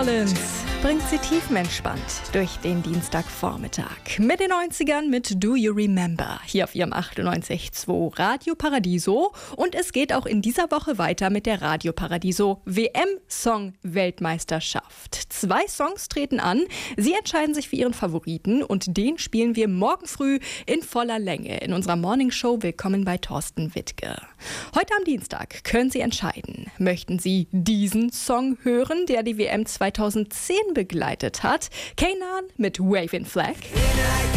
Collins bringt sie tiefenentspannt durch den Dienstagvormittag. Mit den 90ern mit Do You Remember hier auf ihrem 98.2 Radio Paradiso. Und es geht auch in dieser Woche weiter mit der Radio Paradiso WM-Song-Weltmeisterschaft. 2 Songs treten an. Sie entscheiden sich für ihren Favoriten und den spielen wir morgen früh in voller Länge in unserer Morningshow. Willkommen bei Thorsten Wittke. Heute am Dienstag können Sie entscheiden. Möchten Sie diesen Song hören, der die WM 2010 begleitet hat? Kanan mit Waving Flag.